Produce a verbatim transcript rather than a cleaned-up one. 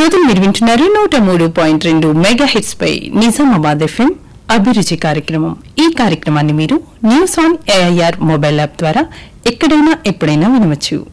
శ్రోతలు మీరు వింటున్నారు నూట మూడు పాయింట్ రెండు మెగా హిట్స్ పై నిజామాబాద్ ఎఫ్ఎం అభిరుచి కార్యక్రమం. ఈ కార్యక్రమాన్ని మీరు news on AIR mobile app ద్వారా ఎక్కడైనా ఎప్పుడైనా వినవచ్చు.